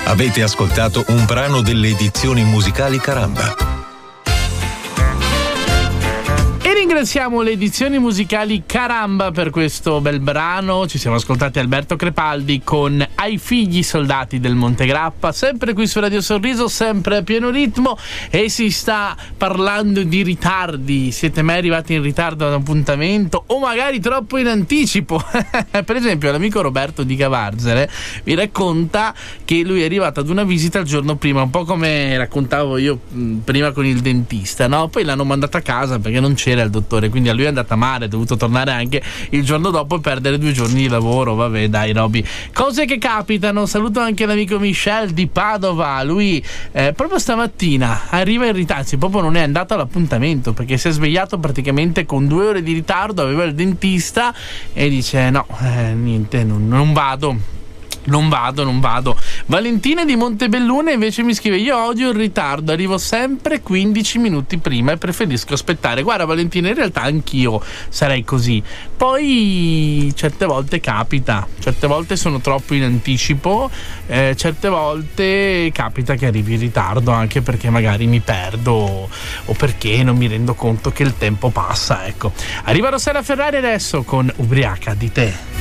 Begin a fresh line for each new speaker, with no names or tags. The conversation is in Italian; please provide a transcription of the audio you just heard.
Avete ascoltato un brano delle edizioni musicali Caramba.
E ringraziamo le edizioni musicali Caramba per questo bel brano. Ci siamo ascoltati Alberto Crepaldi con Ai figli soldati del Monte Grappa, sempre qui su Radio Sorriso, sempre a pieno ritmo, e si sta parlando di ritardi. Siete mai arrivati in ritardo ad un appuntamento o magari troppo in anticipo? Per esempio l'amico Roberto di Cavarzere mi racconta che lui è arrivato ad una visita il giorno prima, un po' come raccontavo io prima con il dentista, no? Poi l'hanno mandato a casa perché non c'era il dottore, quindi a lui è andata male, è dovuto tornare anche il giorno dopo e perdere 2 giorni di lavoro. Vabbè, dai, Roby, cose che capitano. Saluto anche l'amico Michel di Padova. Lui proprio stamattina arriva in ritardo, proprio non è andato all'appuntamento perché si è svegliato praticamente con 2 ore di ritardo, aveva il dentista e dice no, niente, non vado. Non vado. Valentina di Montebelluna invece mi scrive: io odio il ritardo, arrivo sempre 15 minuti prima e preferisco aspettare. Guarda Valentina, in realtà anch'io sarei così. Poi certe volte capita, certe volte sono troppo in anticipo, certe volte capita che arrivi in ritardo anche perché magari mi perdo o perché non mi rendo conto che il tempo passa, ecco. Arriva Rossella Ferrari adesso con Ubriaca di te.